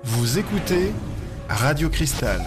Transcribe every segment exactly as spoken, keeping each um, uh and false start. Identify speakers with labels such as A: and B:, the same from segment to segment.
A: Vous écoutez Radio Cristal.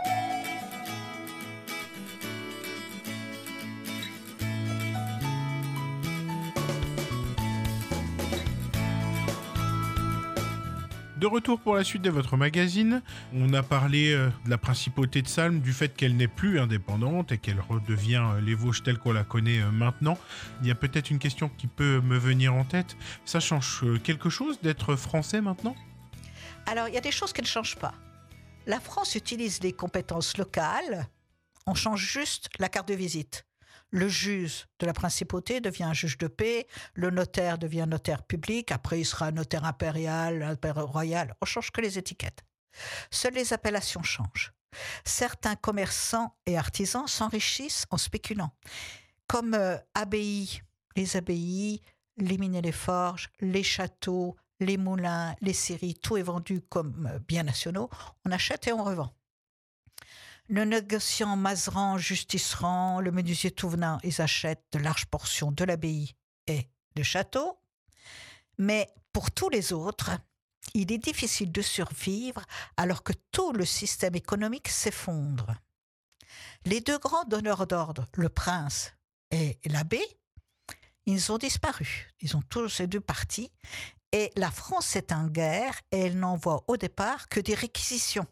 B: De retour pour la suite de votre magazine, on a parlé euh, de la principauté de Salm, du fait qu'elle n'est plus indépendante et qu'elle redevient euh, les Vosges telle qu'on la connaît euh, maintenant. Il y a peut-être une question qui peut me venir en tête. Ça change euh, quelque chose d'être français maintenant ?
C: Alors, il y a des choses qui ne changent pas. La France utilise les compétences locales, on change juste la carte de visite. Le juge de la principauté devient un juge de paix, le notaire devient notaire public, après il sera notaire impérial, notaire royal, on change que les étiquettes. Seules les appellations changent. Certains commerçants et artisans s'enrichissent en spéculant, comme euh, abbayes, les abbayes, les mines et les forges, les châteaux, les moulins, les scieries, tout est vendu comme euh, biens nationaux, on achète et on revend. Le négociant Mazeran, Justiceran, le menuisier Touvenin, ils achètent de larges portions de l'abbaye et de château. Mais pour tous les autres, il est difficile de survivre alors que tout le système économique s'effondre. Les deux grands donneurs d'ordre, le prince et l'abbé, ils ont disparu. Ils ont tous ces deux partis. Et la France est en guerre et elle n'envoie au départ que des réquisitions.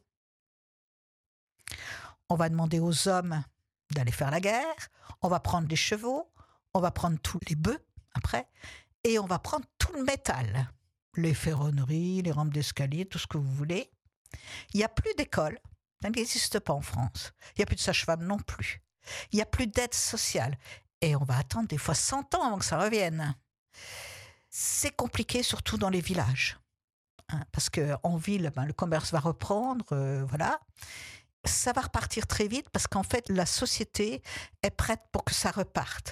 C: On va demander aux hommes d'aller faire la guerre, on va prendre les chevaux, on va prendre tous les bœufs après, et on va prendre tout le métal, les ferronneries, les rampes d'escalier, tout ce que vous voulez. Il n'y a plus d'école, ça n'existe pas en France. Il n'y a plus de sage-femme non plus. Il n'y a plus d'aide sociale. Et on va attendre des fois cent ans avant que ça revienne. C'est compliqué, surtout dans les villages. Hein, parce qu'en ville, ben, le commerce va reprendre, euh, voilà. Ça va repartir très vite parce qu'en fait, la société est prête pour que ça reparte.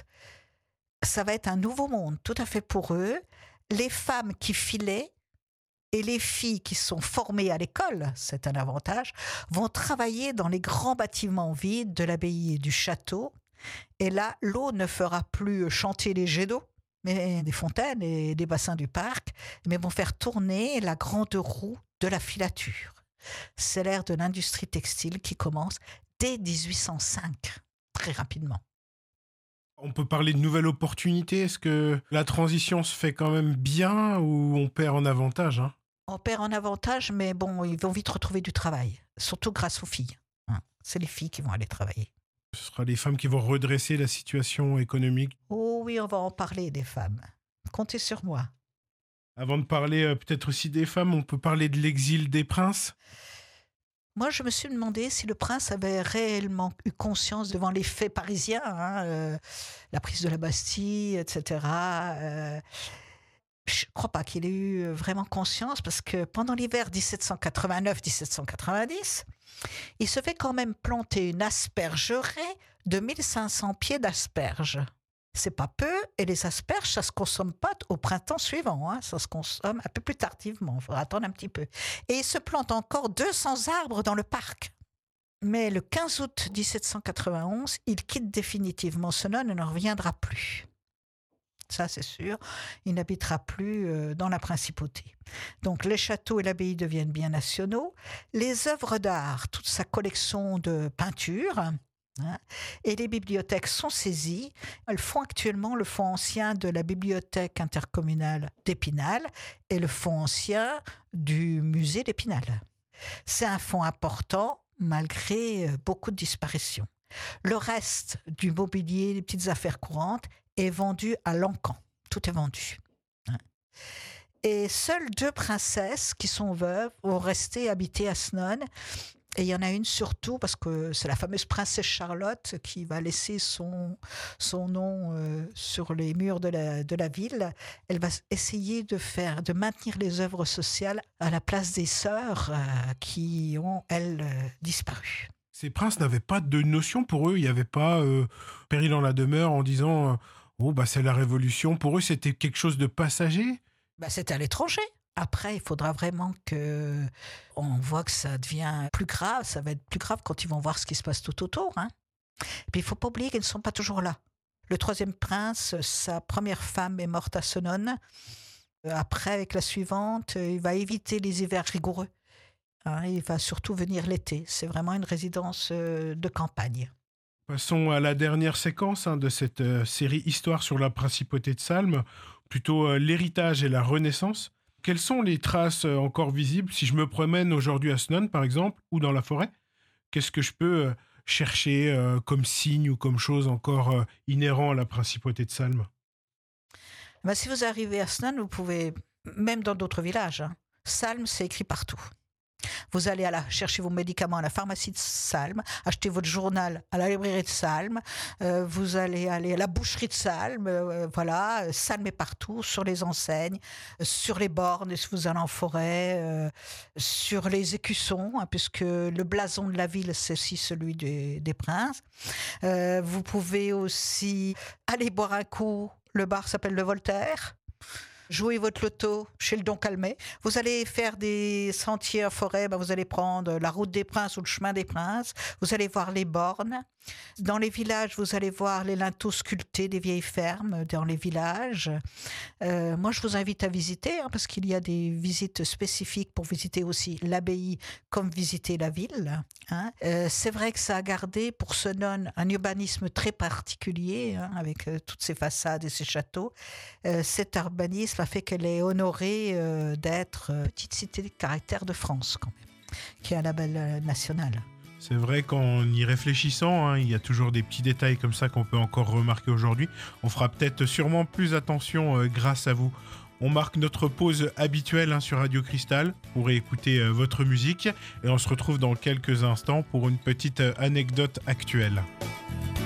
C: Ça va être un nouveau monde, tout à fait pour eux. Les femmes qui filaient et les filles qui sont formées à l'école, c'est un avantage, vont travailler dans les grands bâtiments vides de l'abbaye et du château. Et là, l'eau ne fera plus chanter les jets d'eau, mais des fontaines et des bassins du parc, mais vont faire tourner la grande roue de la filature. C'est l'ère de l'industrie textile qui commence dès dix-huit cent cinq, très rapidement.
B: On peut parler de nouvelles opportunités. Est-ce que la transition se fait quand même bien ou on perd en avantage, hein ?
C: On perd en avantage, mais bon, ils vont vite retrouver du travail, surtout grâce aux filles. Hein. C'est les filles qui vont aller travailler.
B: Ce sera les femmes qui vont redresser la situation économique.
C: Oh oui, on va en parler des femmes. Comptez sur moi.
B: Avant de parler euh, peut-être aussi des femmes, on peut parler de l'exil des princes.
C: Moi, je me suis demandé si le prince avait réellement eu conscience devant les faits parisiens, hein, euh, la prise de la Bastille, et cetera. Euh, je ne crois pas qu'il ait eu vraiment conscience parce que pendant l'hiver dix-sept cent quatre-vingt-neuf dix-sept cent quatre-vingt-dix, il se fait quand même planter une aspergeraie de mille cinq cents pieds d'asperges. C'est pas peu, et les asperges, ça se consomme pas au printemps suivant, hein, ça se consomme un peu plus tardivement, il faudra attendre un petit peu. Et il se plante encore deux cents arbres dans le parc. Mais le quinze août dix-sept cent quatre-vingt-onze, il quitte définitivement Senones et ne reviendra plus. Ça, c'est sûr, il n'habitera plus euh, dans la principauté. Donc, les châteaux et l'abbaye deviennent biens nationaux. Les œuvres d'art, toute sa collection de peintures, hein, et les bibliothèques sont saisies. Elles font actuellement le fonds ancien de la bibliothèque intercommunale d'Épinal et le fonds ancien du musée d'Épinal. C'est un fonds important malgré beaucoup de disparitions. Le reste du mobilier, les petites affaires courantes, est vendu à l'encan. Tout est vendu. Et seules deux princesses qui sont veuves vont rester habiter à Senones. Et il y en a une surtout, parce que c'est la fameuse princesse Charlotte qui va laisser son, son nom euh, sur les murs de la, de la ville. Elle va essayer de, faire, de maintenir les œuvres sociales à la place des sœurs euh, qui ont, elles, euh, disparu.
B: Ces princes n'avaient pas de notion pour eux. Il n'y avait pas euh, péril dans la demeure en disant euh, « Oh, bah c'est la révolution ». Pour eux, c'était quelque chose de passager.
C: Bah, c'était à l'étranger. Après, il faudra vraiment que on voit que ça devient plus grave. Ça va être plus grave quand ils vont voir ce qui se passe tout autour. Hein. Et puis, il ne faut pas oublier qu'ils ne sont pas toujours là. Le troisième prince, sa première femme est morte à Senones. Après, avec la suivante, il va éviter les hivers rigoureux. hein. Il va surtout venir l'été. C'est vraiment une résidence euh, de campagne.
B: Passons à la dernière séquence hein, de cette euh, série Histoire sur la principauté de Salm, plutôt euh, l'héritage et la Renaissance. Quelles sont les traces euh, encore visibles si je me promène aujourd'hui à Snones, par exemple, ou dans la forêt? Qu'est-ce que je peux euh, chercher euh, comme signe ou comme chose encore euh, inhérent à la principauté de Salm?
C: Ben, si vous arrivez à Snones, vous pouvez, même dans d'autres villages, hein, Salm, c'est écrit partout. Vous allez à la, chercher vos médicaments à la pharmacie de Salm, acheter votre journal à la librairie de Salm, euh, vous allez aller à la boucherie de Salm, euh, voilà, Salm est partout, sur les enseignes, euh, sur les bornes, si vous allez en forêt, euh, sur les écussons, hein, puisque le blason de la ville, c'est aussi celui des, des princes. Euh, vous pouvez aussi aller boire un coup, le bar s'appelle le Voltaire. Jouez votre loto chez le Don Calmet. Vous allez faire des sentiers en forêt, ben vous allez prendre la route des Princes ou le chemin des Princes. Vous allez voir les bornes. Dans les villages, vous allez voir les linteaux sculptés des vieilles fermes dans les villages. Euh, moi, je vous invite à visiter, hein, parce qu'il y a des visites spécifiques pour visiter aussi l'abbaye comme visiter la ville. Hein. Euh, c'est vrai que ça a gardé pour Senones un urbanisme très particulier, hein, avec euh, toutes ses façades et ses châteaux. Euh, cet urbanisme a fait qu'elle est honorée euh, d'être euh, petite cité de caractère de France, quand même, qui a un label euh, national.
B: C'est vrai qu'en y réfléchissant, hein, il y a toujours des petits détails comme ça qu'on peut encore remarquer aujourd'hui. On fera peut-être sûrement plus attention euh, grâce à vous. On marque notre pause habituelle hein, sur Radio Cristal pour écouter euh, votre musique et on se retrouve dans quelques instants pour une petite euh, anecdote actuelle.